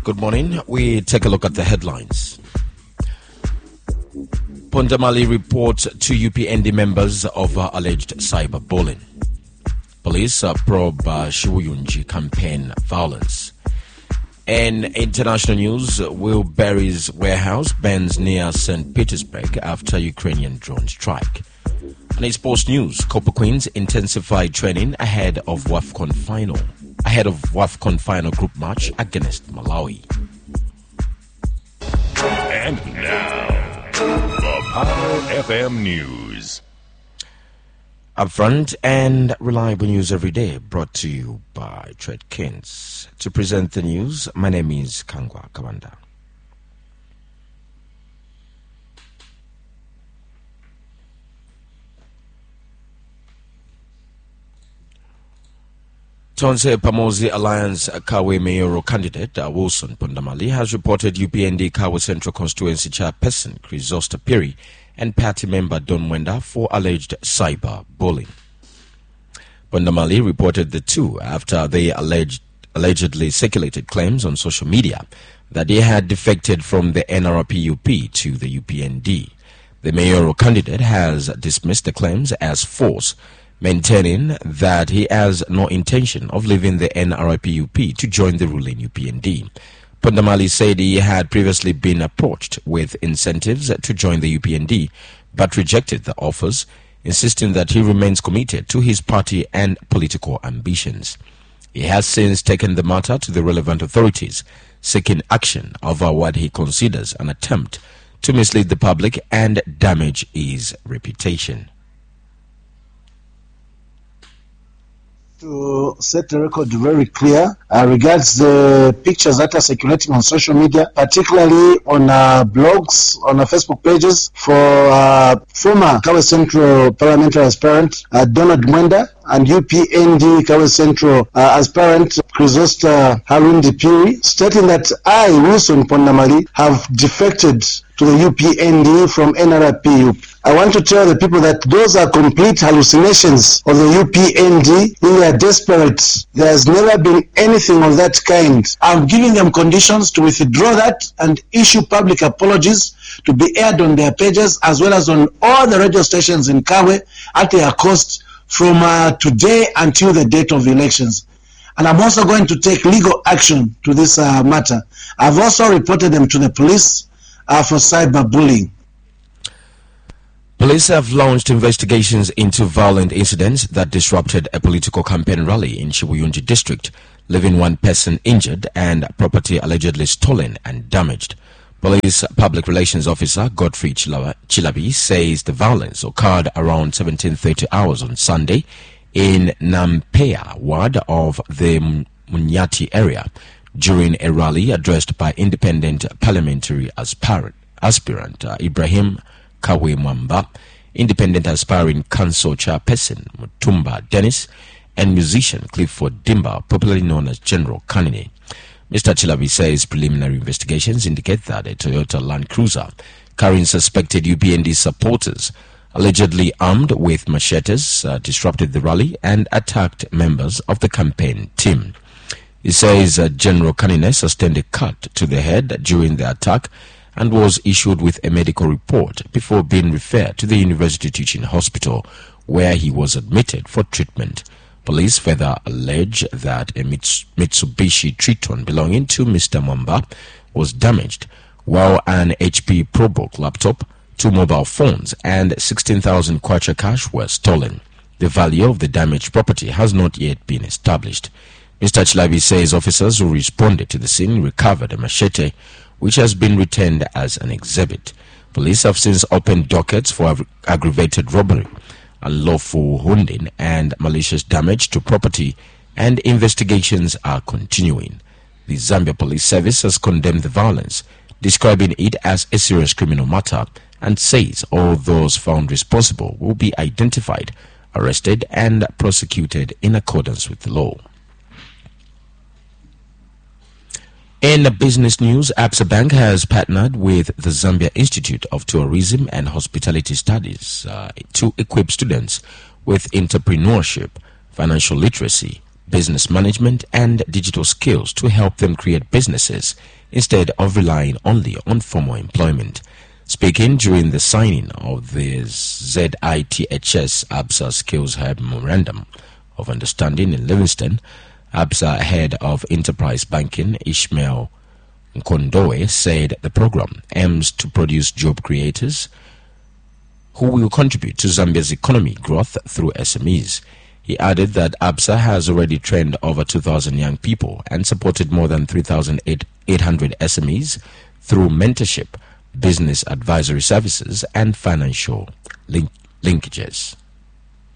Good morning. We take a look at the headlines. Pondamali reports to UPND members of alleged cyberbullying. Police probe Shiwuyunji campaign violence. In international news, Wilberry's warehouse burns near St. Petersburg after Ukrainian drone strike. And in sports news, Copper Queens intensified training ahead of WAFCON final group match against Malawi. And now, the Power FM News. Upfront and reliable news every day, brought to you by Trade Kings. To present the news, my name is Kangwa Kawanda. Tonse Pamozi Alliance Kawe mayoral candidate Wilson Pondamali has reported UPND Kawe Central Constituency Chairperson Chrysosta Piri and party member Don Mwenda for alleged cyber bullying. Pondamali reported the two after they allegedly circulated claims on social media that he had defected from the NRPUP to the UPND. The mayoral candidate has dismissed the claims as false, maintaining that he has no intention of leaving the NRPUP to join the ruling UPND. Pondamali said he had previously been approached with incentives to join the UPND, but rejected the offers, insisting that he remains committed to his party and political ambitions. He has since taken the matter to the relevant authorities, seeking action over what he considers an attempt to mislead the public and damage his reputation. To set the record very clear regards the pictures that are circulating on social media, particularly on blogs, on our Facebook pages, for former Kawe Central parliamentary aspirant Donald Mwenda and UPND Kawe Central aspirant Chrysosta Harundi Piri, stating that I, Wilson Pondamali, have defected to the UPND from NRPUP. I want to tell the people that those are complete hallucinations of the UPND. They are desperate. There has never been anything of that kind. I'm giving them conditions to withdraw that and issue public apologies to be aired on their pages as well as on all the radio stations in Kawe at their cost from today until the date of the elections. And I'm also going to take legal action to this matter. I've also reported them to the police for cyberbullying. Police have launched investigations into violent incidents that disrupted a political campaign rally in Shiwuyunji district, leaving one person injured and property allegedly stolen and damaged. Police Public Relations Officer Godfrey Chilabi says the violence occurred around 17:30 hours on Sunday in Nampeya ward of the Munyati area during a rally addressed by independent parliamentary aspirant Ibrahim Kawe Mwamba, independent aspiring council chairperson Mutumba Dennis, and musician Clifford Dimba, popularly known as General Kanine. Mr. Chilabi says preliminary investigations indicate that a Toyota Land Cruiser carrying suspected UPND supporters, allegedly armed with machetes, disrupted the rally and attacked members of the campaign team. He says General Kanine sustained a cut to the head during the attack and was issued with a medical report before being referred to the University Teaching Hospital, where he was admitted for treatment. Police further allege that a Mitsubishi Triton belonging to Mr. Mwamba was damaged, while an HP ProBook laptop, 2 mobile phones, and 16,000 kwacha cash were stolen. The value of the damaged property has not yet been established. Mr. Chilabi says officers who responded to the scene recovered a machete, which has been retained as an exhibit. Police have since opened dockets for aggravated robbery, unlawful wounding, and malicious damage to property, and investigations are continuing. The Zambia Police Service has condemned the violence, describing it as a serious criminal matter, and says all those found responsible will be identified, arrested, and prosecuted in accordance with the law. In business news, Absa Bank has partnered with the Zambia Institute of Tourism and Hospitality Studies to equip students with entrepreneurship, financial literacy, business management and digital skills to help them create businesses instead of relying only on formal employment. Speaking during the signing of the ZITHS ABSA Skills Hub Memorandum of Understanding in Livingston, ABSA Head of Enterprise Banking Ishmael Nkondowe said the program aims to produce job creators who will contribute to Zambia's economic growth through SMEs. He added that ABSA has already trained over 2,000 young people and supported more than 3,800 SMEs through mentorship, business advisory services and financial linkages.